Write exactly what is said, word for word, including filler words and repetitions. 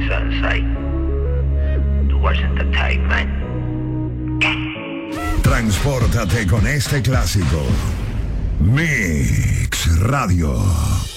Sensei. Towards Entertainment. Transpórtate con este clásico. Mix Radio.